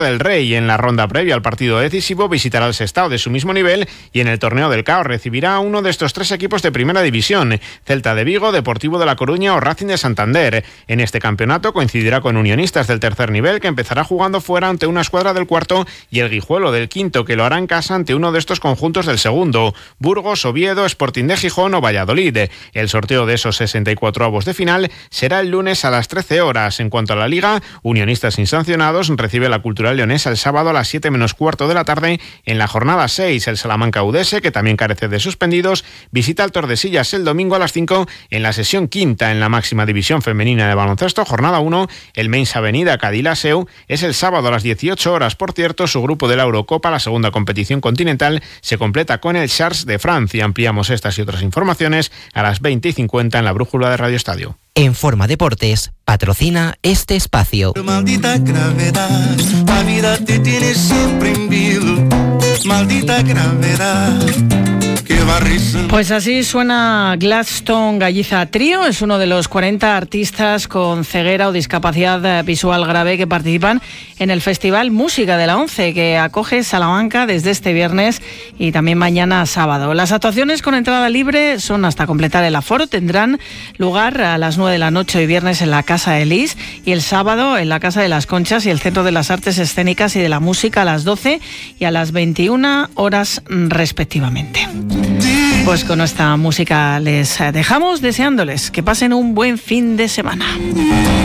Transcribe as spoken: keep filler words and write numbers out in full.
del Rey. En la ronda previa al partido decisivo visitará el Sestao de su mismo nivel y en el torneo del Cao recibirá a uno de estos tres equipos de primera división: Celta de Vigo, Deportivo de La Coruña o Racing de Santander. En este campeonato coincidirá con Unionistas del tercer nivel, que empezará jugando fuera ante una escuadra del cuarto, y el Guijuelo del quinto, que lo hará en casa ante uno de estos conjuntos del segundo: Burgos, Oviedo, Sporting de Gijón o Valladolid. El sorteo de esos sesenta y cuatro avos de final será el lunes a las trece horas. En cuanto a la Liga, Unionistas sin sancionados recibe la Cultural Leonesa el sábado a las siete menos cuarto de la tarde. En la jornada seis, el Salamanca Udese, que también carece de suspendidos, visita al Tordesillas el domingo a las cinco en la sesión quinta. En la máxima división femenina de baloncesto, jornada uno, el Meins Avenida Cadillaceu es el sábado a las dieciocho horas. Por cierto, su grupo de la Eurocopa, la segunda competición continental, se completa con el Chartres de Francia. Ampliamos estas y otras informaciones a las veinte y cincuenta en la brújula de Radio Estadio. En Forma Deportes patrocina este espacio. Maldita gravedad, la vida te tiene siempre en vilo. Maldita gravedad. Pues así suena Gladstone Galliza Trío. Es uno de los cuarenta artistas con ceguera o discapacidad visual grave que participan en el Festival Música de la ONCE, que acoge Salamanca desde este viernes y también mañana sábado. Las actuaciones con entrada libre son hasta completar el aforo. Tendrán lugar a las nueve de la noche hoy viernes en la Casa Elis y el sábado en la Casa de las Conchas y el Centro de las Artes Escénicas y de la Música a las doce y a las veintiuna horas respectivamente. Pues con esta música les dejamos, deseándoles que pasen un buen fin de semana.